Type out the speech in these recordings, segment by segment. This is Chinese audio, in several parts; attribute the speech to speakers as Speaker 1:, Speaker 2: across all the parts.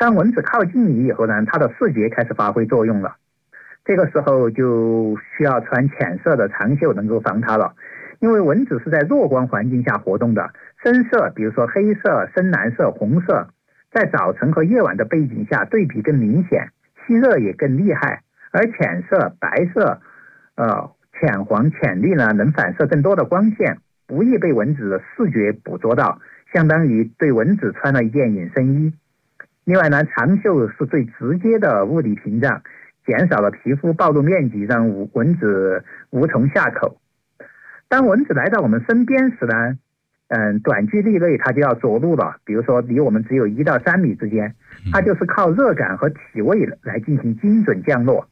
Speaker 1: 当蚊子靠近你以后呢，它的视觉开始发挥作用了。这个时候就需要穿浅色的长袖能够防它了，因为蚊子是在弱光环境下活动的，深色，比如说黑色、深蓝色、红色，在早晨和夜晚的背景下对比更明显，吸热也更厉害。而浅色、白色、浅黄、浅绿呢，能反射更多的光线，不易被蚊子的视觉捕捉到，相当于对蚊子穿了一件隐身衣。另外呢，长袖是最直接的物理屏障，减少了皮肤暴露面积，让蚊子无从下口。当蚊子来到我们身边时呢，短距离内它就要着陆了，比如说离我们只有1到3米之间，它就是靠热感和体味来进行精准降落。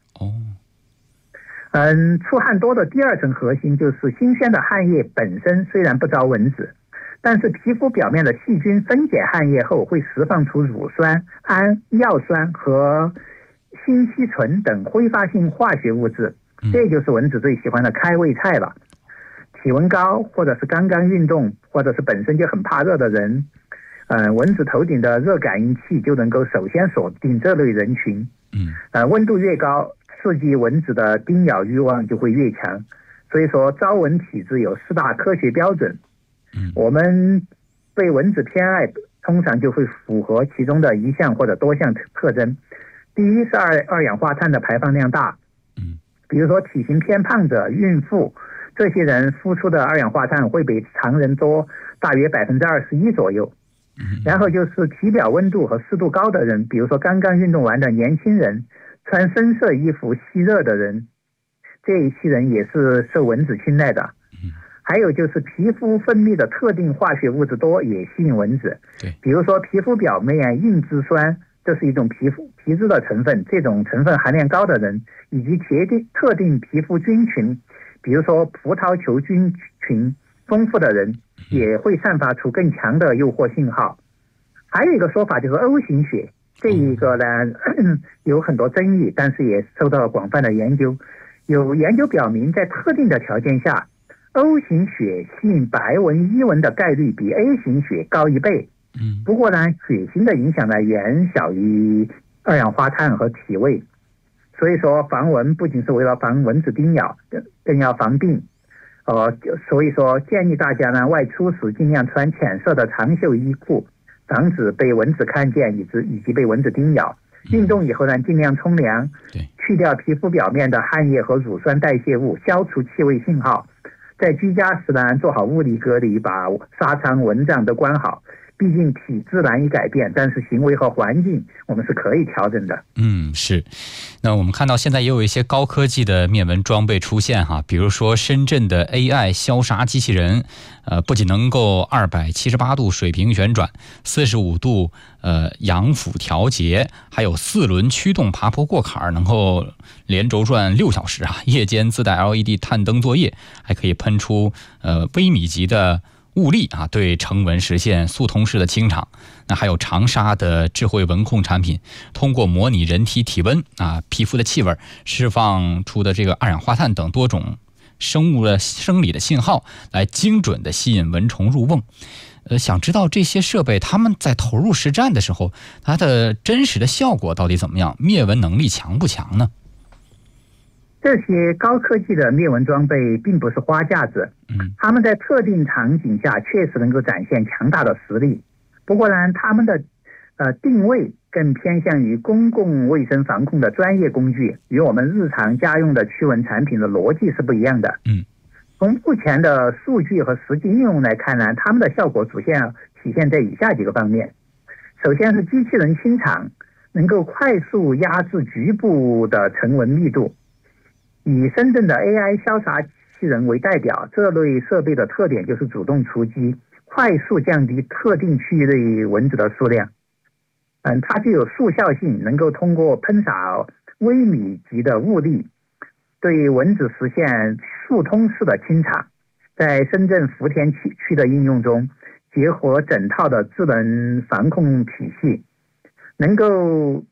Speaker 1: 出汗多的第二层核心就是新鲜的汗液本身虽然不招蚊子，但是皮肤表面的细菌分解汗液后会释放出乳酸、氨、尿酸和辛烯醇等挥发性化学物质，这就是蚊子最喜欢的开胃菜了。体温高，或者是刚刚运动，或者是本身就很怕热的人，蚊子头顶的热感应器就能够首先锁定这类人群。温度越高，刺激蚊子的叮咬欲望就会越强。所以说招蚊体质有4大科学标准。我们被蚊子偏爱，通常就会符合其中的一项或者多项特征。第一是二氧化碳的排放量大，比如说体型偏胖者、孕妇，这些人呼出的二氧化碳会比常人多大约21%左右。然后就是体表温度和湿度高的人，比如说刚刚运动完的年轻人，穿深色衣服吸热的人，这一批人也是受蚊子青睐的。还有就是皮肤分泌的特定化学物质多，也吸引蚊子。比如说皮肤表面硬脂酸，这是一种皮脂的成分，这种成分含量高的人，以及特定皮肤菌群，比如说葡萄球菌群丰富的人，也会散发出更强的诱惑信号。还有一个说法就是 O 型血，这一个呢有很多争议，但是也受到了广泛的研究。有研究表明，在特定的条件下，O 型血吸引白蚊、伊蚊的概率比 A 型血高1倍。不过呢，血型的影响呢远小于二氧化碳和体味。所以说防蚊不仅是为了防蚊子叮咬，更要防病。所以说建议大家呢外出时尽量穿浅色的长袖衣裤，防止被蚊子看见以及被蚊子叮咬。运动以后呢，尽量冲凉，去掉皮肤表面的汗液和乳酸代谢物，消除气味信号。在居家时呢，做好物理隔离，把纱窗、蚊帐都关好。毕竟体质难以改变，但是行为和环境我们是可以调整的。
Speaker 2: 是。那我们看到现在也有一些高科技的灭蚊装备出现哈，比如说深圳的 AI 消杀机器人，不仅能够278度水平旋转，45度仰俯调节，还有4轮驱动爬坡过坎，能够连轴转6小时啊！夜间自带 LED 探灯作业，还可以喷出微米级的物力啊，对成蚊实现速通式的清场。那还有长沙的智慧蚊控产品，通过模拟人体体温啊、皮肤的气味，释放出的这个二氧化碳等多种生理的信号，来精准的吸引蚊虫入瓮。想知道这些设备他们在投入实战的时候，它的真实的效果到底怎么样？灭蚊能力强不强呢？
Speaker 1: 这些高科技的灭蚊装备并不是花架子，他们在特定场景下确实能够展现强大的实力。不过呢，他们的定位更偏向于公共卫生防控的专业工具，与我们日常家用的驱蚊产品的逻辑是不一样的。从目前的数据和实际应用来看呢，他们的效果主要体现在以下几个方面。首先是机器人清场，能够快速压制局部的成蚊密度。以深圳的 AI 消杀机器人为代表，这类设备的特点就是主动出击，快速降低特定区域内蚊子的数量。它具有速效性，能够通过喷洒微米级的物力，对蚊子实现速通式的清场。在深圳福田区的应用中，结合整套的智能防控体系，能够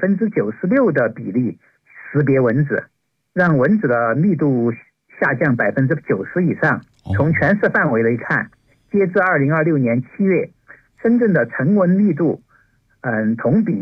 Speaker 1: 96%的比例识别蚊子，让蚊子的密度下降90%以上。从全市范围来看，截至2026年7月，深圳的成蚊密度同比